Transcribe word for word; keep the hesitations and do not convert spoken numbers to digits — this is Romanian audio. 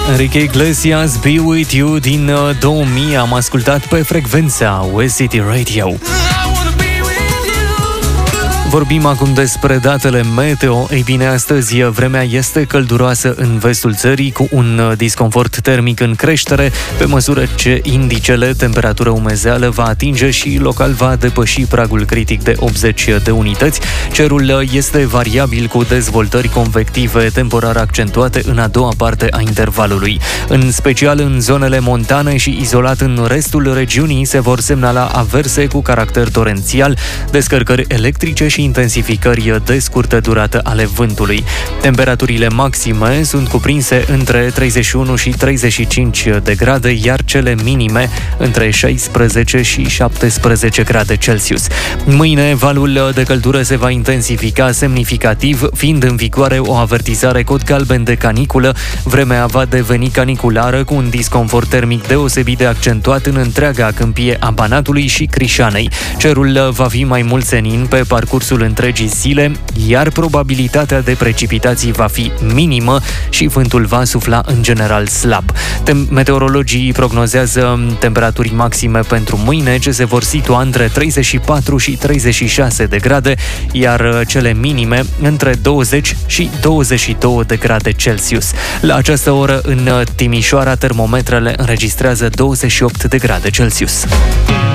Enrique Iglesias, Be With You din două mii, am ascultat pe frecvența West City Radio. Vorbim acum despre datele meteo. Ei bine, astăzi vremea este călduroasă în vestul țării, cu un disconfort termic în creștere, pe măsură ce indicele temperatură umezeală va atinge și local va depăși pragul critic de optzeci de unități. Cerul este variabil, cu dezvoltări convective temporar accentuate în a doua parte a intervalului. În special în zonele montane și izolat în restul regiunii se vor semnala averse cu caracter torențial, descărcări electrice și intensificări de scurtă durată ale vântului. Temperaturile maxime sunt cuprinse între treizeci și unu și treizeci și cinci de grade, iar cele minime între șaisprezece și șaptesprezece grade Celsius. Mâine, valul de căldură se va intensifica semnificativ, fiind în vigoare o avertizare cod galben de caniculă. Vremea va deveni caniculară, cu un disconfort termic deosebit de accentuat în întreaga câmpie a Banatului și Crișanei. Cerul va fi mai mult senin pe parcursul întregii zile, iar probabilitatea de precipitații va fi minimă și vântul va sufla în general slab. Tem- meteorologii prognozează temperaturi maxime pentru mâine, ce se vor situa între treizeci și patru și treizeci și șase de grade, iar cele minime între douăzeci și douăzeci și doi de grade Celsius. La această oră, în Timișoara, termometrele înregistrează douăzeci și opt de grade Celsius.